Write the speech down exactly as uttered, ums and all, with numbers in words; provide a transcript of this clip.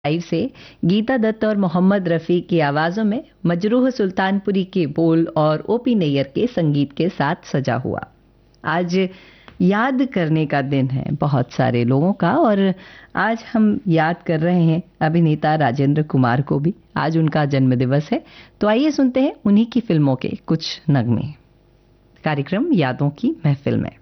Live से गीता दत्त और मोहम्मद रफ़ी की आवाज़ों में मजरूह सुल्तानपुरी के बोल और ओपी नैयर के संगीत के साथ सजा हुआ। आज याद करने का दिन है बहुत सारे लोगों का, और आज हम याद कर रहे हैं अभिनेता राजेंद्र कुमार को भी। आज उनका जन्मदिवस है, तो आइए सुनते हैं उन्हीं की फिल्मों के कुछ नगमे। कार्यक्रम यादों की महफिल में।